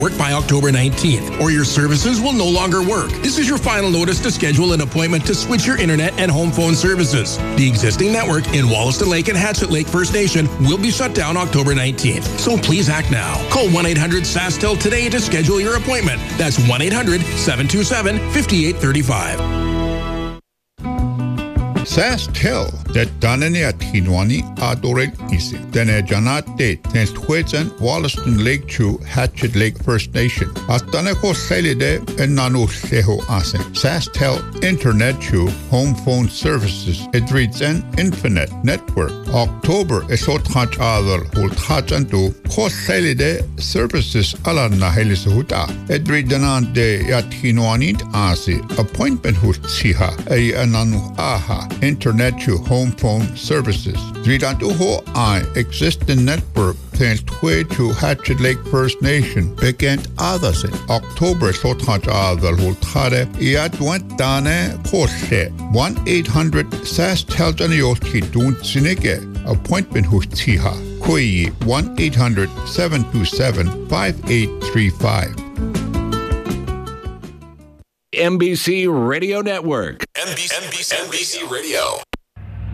work by October 19th, or your services will no longer work. This is your final notice to schedule an appointment to switch your internet and home phone services. The existing network in Wollaston Lake and Hatchet Lake First Nation will be shut down October 19th. So please act now. Call 1-800-SASTEL today to schedule your appointment. That's 1-800-727-5835. SaskTel that Danani Atinwani Adoreg Isi. Dene Janate Tens Twitsen Wollaston Lake Chu Hatchet Lake First Nation. Astaneko Selide and Nanu Seho Asen. SaskTel Internet Chu Home Phone Services. It reads an Infinite Network. October Esot Hach Adal Hult Hachantu Kos Selide Services Alana Helisuhuta. It read Danante Yatinwani Asi. Appointment Hut Siha. A Ananu Aha. Internet to home phone services. Dridantuho I existing network thanks to Hatchet Lake First Nation began others in October Sothaj Adal Hultare Iadwent Dane Koshe 1-800 SaskTel Dun Sinike appointment Hustiha Koi 1-800-727-5835. NBC Radio Network. NBC Radio.